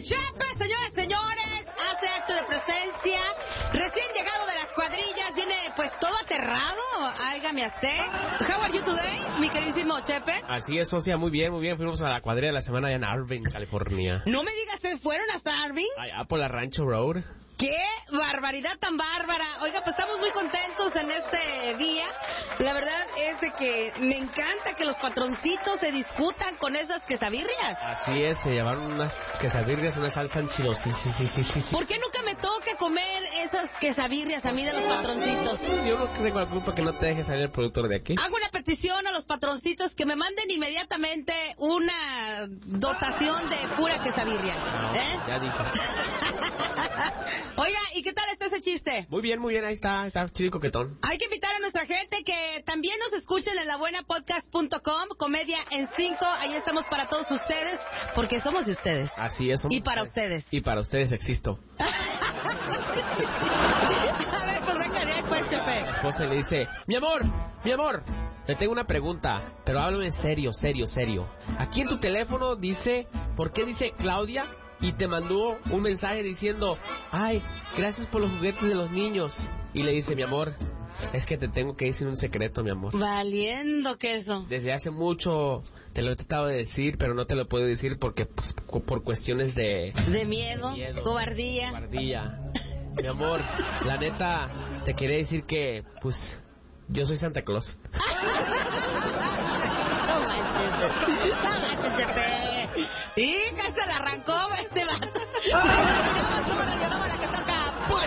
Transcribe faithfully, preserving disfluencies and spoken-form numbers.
Chepe, señores, señores, hace acto de presencia. Recién llegado de las cuadrillas, viene pues todo aterrado. Áigame a usted. How are you today, mi queridísimo Chepe? Así es, socia, muy bien, muy bien. Fuimos a la cuadrilla de la semana allá en Irvine, California. No me digas, ¿se fueron hasta Irvine? Allá por la Rancho Road. ¡Qué barbaridad tan bárbara! Oiga, pues estamos muy contentos en este día. La verdad es de que me encanta que los patroncitos se discutan con esas quesabirrias. Así es, se llevaron unas quesabirrias, una salsa enchilosísima. ¿Por qué nunca me toca comer esas quesabirrias a mí de los patroncitos? Yo no tengo la culpa que no te deje salir el productor de aquí. Hago una petición a los patroncitos que me manden inmediatamente una dotación de pura quesabirria. No, ¿Eh? ya dijo. Oiga, ¿y qué tal está ese chiste? Muy bien, muy bien, ahí está, está chido y coquetón. Hay que invitar a nuestra gente que también nos escuchen en la buena podcast punto com, Comedia en cinco, ahí estamos para todos ustedes, porque somos de ustedes. Así es. Somos Y para ustedes. Y para ustedes existo. A ver, pues venga, ya pues, Chepe. La esposa le dice, mi amor, mi amor, le tengo una pregunta, pero háblame serio, serio, serio. Aquí en tu teléfono dice, ¿por qué dice Claudia? Y te mandó un mensaje diciendo, ay, gracias por los juguetes de los niños. Y le dice, mi amor, es que te tengo que decir un secreto, mi amor. Valiendo queso. Desde hace mucho te lo he tratado de decir, pero no te lo puedo decir porque pues, por cuestiones de... De miedo, miedo cobardía. Cobardía. Mi amor, la neta, te quería decir que, pues, yo soy Santa Claus. No manches, no manches, Chepe. Hija, se la arrancó este vato.